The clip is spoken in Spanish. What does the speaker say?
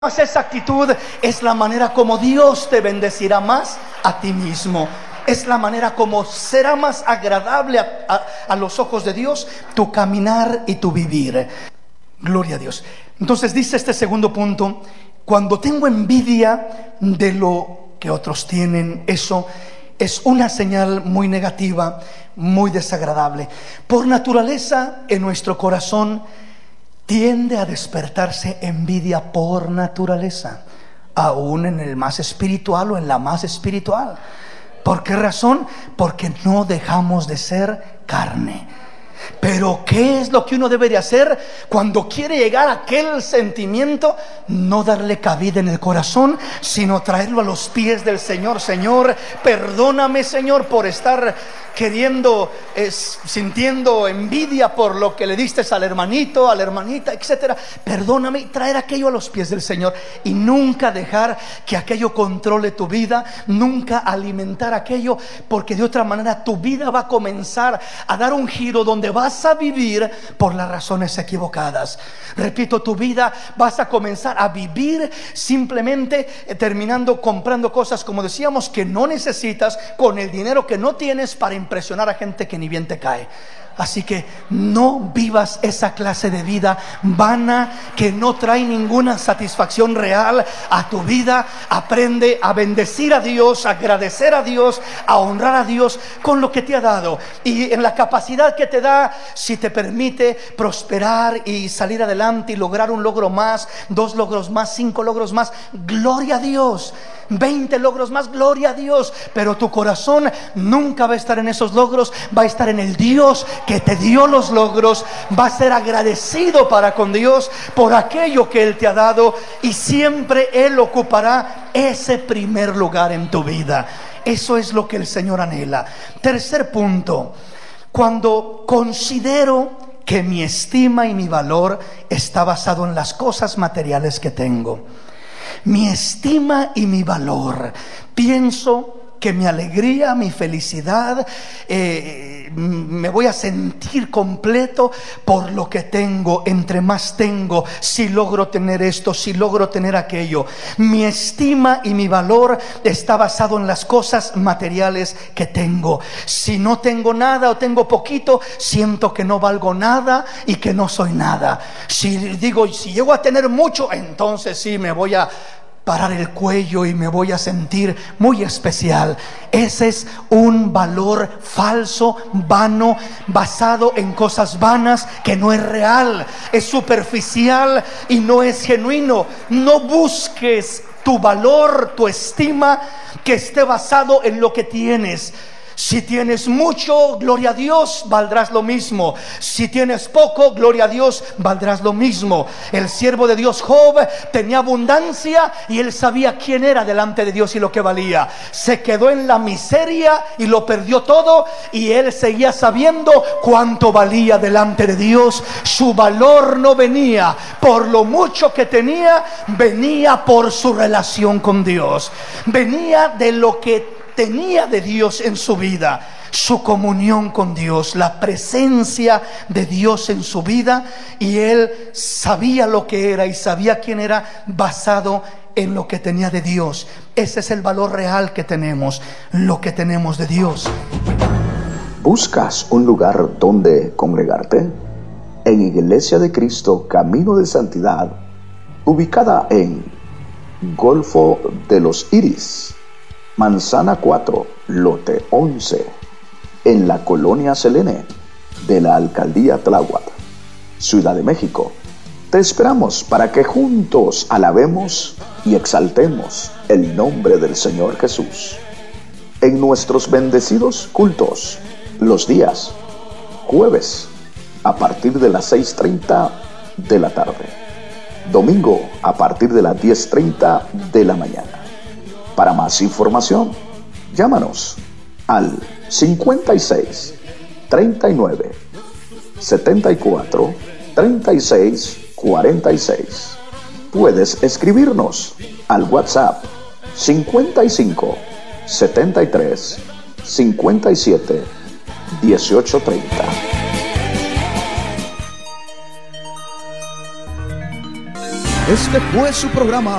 esa actitud, es la manera como Dios te bendecirá más a ti mismo. Es la manera como será más agradable a los ojos de Dios tu caminar y tu vivir. Gloria a Dios. Entonces dice este segundo punto: cuando tengo envidia de lo que otros tienen, eso es una señal muy negativa, muy desagradable. Por naturaleza, en nuestro corazón tiende a despertarse envidia por naturaleza, aún en el más espiritual o en la más espiritual. ¿Por qué razón? Porque no dejamos de ser carne. Pero ¿qué es lo que uno debe de hacer cuando quiere llegar a aquel sentimiento? No darle cabida en el corazón, sino traerlo a los pies del Señor. Señor, perdóname, Señor, por estar sintiendo envidia por lo que le diste al hermanito, a la hermanita, etcétera. Perdóname, y traer aquello a los pies del Señor, y nunca dejar que aquello controle tu vida, nunca alimentar aquello, porque de otra manera tu vida va a comenzar a dar un giro donde vas a vivir por las razones equivocadas. Repito, tu vida vas a comenzar a vivir simplemente terminando comprando cosas, como decíamos, que no necesitas, con el dinero que no tienes, para impresionar a gente que ni bien te cae. Así que no vivas esa clase de vida vana que no trae ninguna satisfacción real a tu vida. Aprende a bendecir a Dios, a agradecer a Dios, a honrar a Dios con lo que te ha dado, y en la capacidad que te da. Si te permite prosperar y salir adelante y lograr un logro más, 2 logros más, 5 logros más, gloria a Dios. 20 logros más, gloria a Dios. Pero tu corazón nunca va a estar en esos logros, va a estar en el Dios que te dio los logros. Va a ser agradecido para con Dios por aquello que Él te ha dado, y siempre Él ocupará ese primer lugar en tu vida. Eso es lo que el Señor anhela. Tercer punto: cuando considero que mi estima y mi valor está basado en las cosas materiales que tengo. Mi estima y mi valor. Pienso que mi alegría, mi felicidad, me voy a sentir completo por lo que tengo. Entre más tengo, si logro tener esto, si logro tener aquello. Mi estima y mi valor está basado en las cosas materiales que tengo. Si no tengo nada o tengo poquito, siento que no valgo nada y que no soy nada. Si llego a tener mucho, entonces sí me voy a parar el cuello y me voy a sentir muy especial. Ese es un valor falso, vano, basado en cosas vanas, que no es real, es superficial y no es genuino. No busques tu valor, tu estima, que esté basado en lo que tienes. Si tienes mucho, gloria a Dios, valdrás lo mismo. Si tienes poco, gloria a Dios, valdrás lo mismo. El siervo de Dios Job tenía abundancia y él sabía quién era delante de Dios y lo que valía. Se quedó en la miseria y lo perdió todo, y él seguía sabiendo cuánto valía delante de Dios. Su valor no venía por lo mucho que tenía, venía por su relación con Dios. Venía de lo que tenía de Dios en su vida, su comunión con Dios, la presencia de Dios en su vida, y él sabía lo que era y sabía quién era, basado en lo que tenía de Dios. Ese es el valor real que tenemos, lo que tenemos de Dios. ¿Buscas un lugar donde congregarte? En Iglesia de Cristo Camino de Santidad, ubicada en Golfo de los Iris, Manzana 4, lote 11, en la colonia Selene de la alcaldía Tláhuac, Ciudad de México. Te esperamos para que juntos alabemos y exaltemos el nombre del Señor Jesús en nuestros bendecidos cultos los días jueves a partir de las 6:30 de la tarde, domingo a partir de las 10:30 de la mañana. Para más información, llámanos al 56 39 74 36 46. Puedes escribirnos al WhatsApp 55 73 57 1830. Este fue su programa